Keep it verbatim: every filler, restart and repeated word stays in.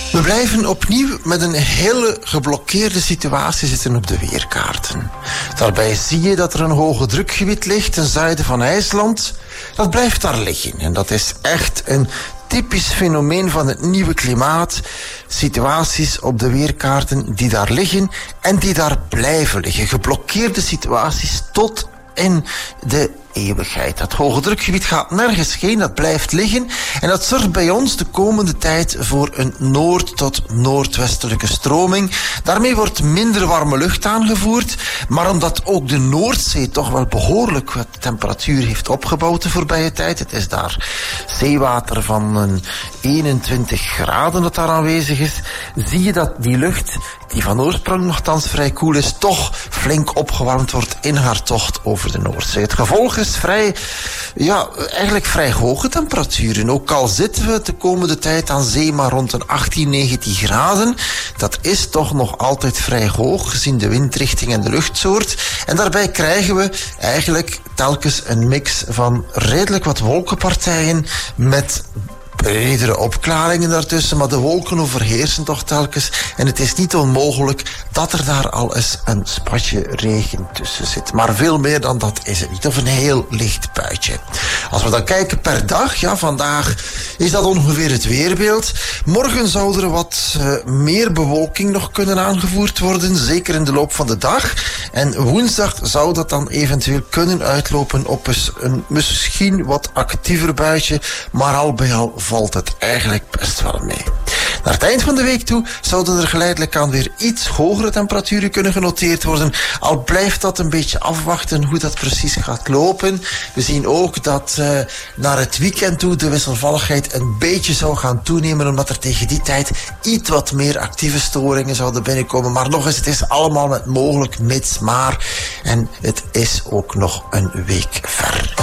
We blijven opnieuw met een hele geblokkeerde situatie zitten op de weerkaarten. Daarbij zie je dat er een hoge drukgebied ligt ten zuiden van IJsland. Dat blijft daar liggen en dat is echt een typisch fenomeen van het nieuwe klimaat. Situaties op de weerkaarten die daar liggen en die daar blijven liggen. Geblokkeerde situaties tot in de eeuwigheid. Dat hoge drukgebied gaat nergens heen, dat blijft liggen en dat zorgt bij ons de komende tijd voor een noord- tot noordwestelijke stroming. Daarmee wordt minder warme lucht aangevoerd, maar omdat ook de Noordzee toch wel behoorlijk wat temperatuur heeft opgebouwd de voorbije tijd, het is daar zeewater van een eenentwintig graden dat daar aanwezig is, zie je dat die lucht, die van oorsprong nogthans vrij koel is, toch flink opgewarmd wordt in haar tocht over de Noordzee. Het gevolg is vrij, ja, eigenlijk vrij hoge temperaturen. Ook al zitten we de komende tijd aan zee maar rond een achttien, negentien graden, dat is toch nog altijd vrij hoog gezien de windrichting en de luchtsoort. En daarbij krijgen we eigenlijk telkens een mix van redelijk wat wolkenpartijen met bredere opklaringen daartussen, maar de wolken overheersen toch telkens en het is niet onmogelijk dat er daar al eens een spatje regen tussen zit. Maar veel meer dan dat is het niet, of een heel licht buitje. Als we dan kijken per dag, ja, vandaag is dat ongeveer het weerbeeld. Morgen zou er wat uh, meer bewolking nog kunnen aangevoerd worden, zeker in de loop van de dag. En woensdag zou dat dan eventueel kunnen uitlopen op eens een misschien wat actiever buitje, maar al bij al valt het eigenlijk best wel mee. Naar het eind van de week toe zouden er geleidelijk aan weer iets hogere temperaturen kunnen genoteerd worden. Al blijft dat een beetje afwachten hoe dat precies gaat lopen. We zien ook dat uh, naar het weekend toe de wisselvalligheid een beetje zou gaan toenemen, omdat er tegen die tijd iets wat meer actieve storingen zouden binnenkomen. Maar nog eens, het is allemaal met mogelijk mits maar. En het is ook nog een week ver.